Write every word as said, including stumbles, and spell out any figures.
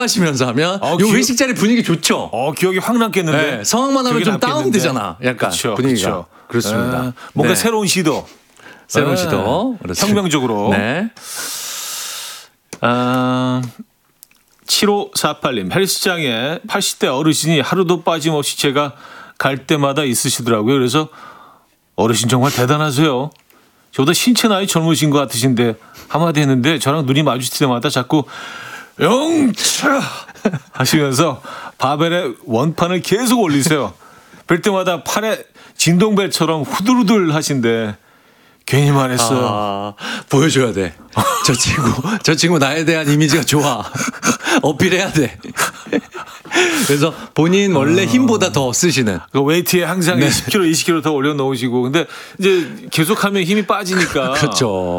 하시면서 하면 어, 요 기억- 회식 자리 분위기 좋죠. 어, 기억이 확 남겠는데. 네, 상황만 하면 기억이 좀 남겠는데. 다운되잖아. 약간 그쵸, 분위기가. 그쵸. 그렇습니다. 에, 뭔가 네. 새로운 시도. 새로운 에, 시도. 그렇죠. 혁명적으로. 네. 아, 칠오사팔 님 헬스장에 팔십 대 어르신이 하루도 빠짐없이 제가 갈 때마다 있으시더라고요. 그래서 어르신 정말 대단하세요. 저보다 신체 나이 젊으신 것 같으신데 한마디 했는데 저랑 눈이 마주칠 때마다 자꾸 영차 하시면서 바벨에 원판을 계속 올리세요. 뵐 때마다 팔에 진동벨처럼 후들후들 하신데 괜히 말했어요. 아, 보여줘야 돼. 저 친구, 저 친구 나에 대한 이미지가 좋아. 어필해야 돼. 그래서 본인 원래 힘보다 더 쓰시는. 그 웨이트에 항상 네. 이십 킬로그램, 이십 킬로그램 더 올려놓으시고 근데 이제 계속하면 힘이 빠지니까 그렇죠.